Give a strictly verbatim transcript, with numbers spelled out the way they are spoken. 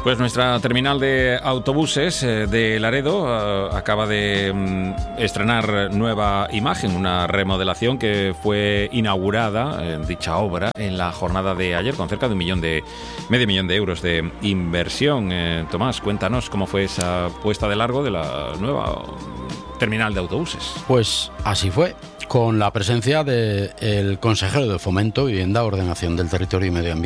Pues nuestra terminal de autobuses eh, de Laredo eh, acaba de mm, estrenar nueva imagen, una remodelación que fue inaugurada, eh, dicha obra, en la jornada de ayer con cerca de un millón de, medio millón de euros de inversión. Eh, Tomás, cuéntanos cómo fue esa puesta de largo de la nueva terminal de autobuses. Pues así fue, con la presencia del consejero de Fomento, Vivienda, Ordenación del Territorio y Medio Ambiente,